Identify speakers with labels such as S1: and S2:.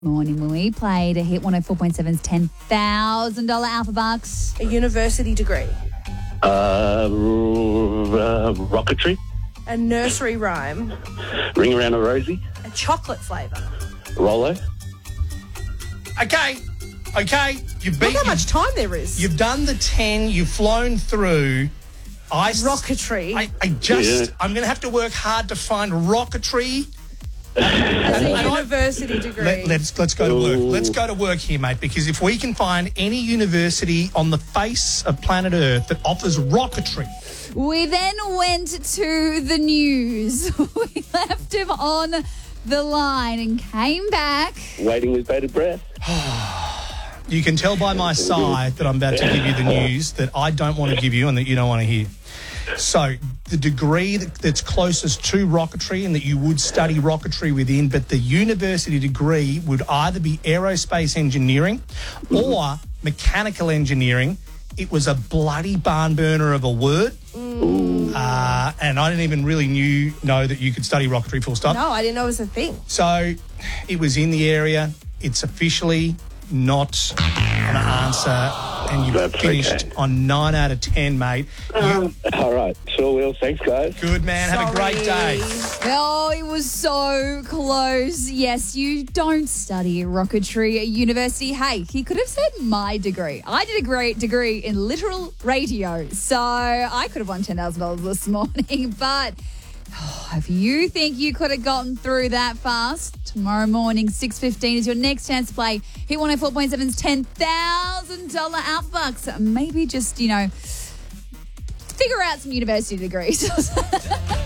S1: Morning when we played a hit 104.7's $10,000 Alpha Bucks.
S2: A university degree.
S3: Rocketry.
S2: A nursery rhyme.
S3: Ring Around a Rosie.
S2: A chocolate flavour.
S3: Rollo.
S4: Okay.
S2: Look how much time there is.
S4: You've done the 10. You've flown through.
S2: Rocketry.
S4: I'm going to have to work hard to find rocketry.
S2: As a university degree.
S4: Let's go to work. Let's go to work here, mate, because if we can find any university on the face of planet Earth that offers rocketry.
S1: We then went to the news. We left him on the line and came back.
S3: Waiting with bated breath.
S4: You can tell by my sigh that I'm about to give you the news that I don't want to give you and that you don't want to hear. So the degree that's closest to rocketry and that you would study rocketry within, but the university degree would either be aerospace engineering or mechanical engineering. It was a bloody barn burner of a word. And I didn't even really know that you could study rocketry full stop.
S2: No, I didn't know it was a thing.
S4: So it was in the area. It's officially not an answer. And you've finished on 9 out of 10, mate.
S3: All right. Sure will. Thanks, guys.
S4: Good, man. Have a great day.
S1: Oh, it was so close. Yes, you don't study rocketry at university. Hey, he could have said my degree. I did a great degree in literal radio, so I could have won $10,000 this morning. But if you think you could have gotten through that fast, tomorrow morning, 6:15 is your next chance to play Hit 104.7's $10,000 Alpha Bucks. Maybe just, figure out some university degrees.